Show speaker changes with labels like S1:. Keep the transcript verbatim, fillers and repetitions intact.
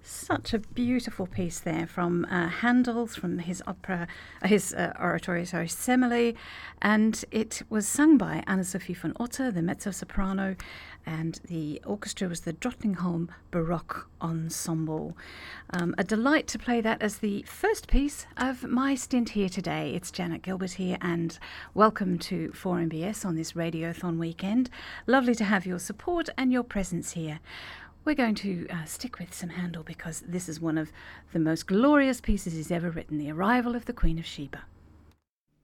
S1: Such a beautiful piece there from uh, Handel, from his opera, uh, his uh, oratorio, sorry, Semele, and it was sung by Anna-Sophie von Otter, the mezzo-soprano, and the orchestra was the Drottningholm Baroque Ensemble. Um, a delight to play that as the first piece of my stint here today. It's Janet Gilbert here, and welcome to four M B S on this Radiothon weekend. Lovely to have your support and your presence here. We're going to uh, stick with some Handel because this is one of the most glorious pieces he's ever written, The Arrival of the Queen of Sheba.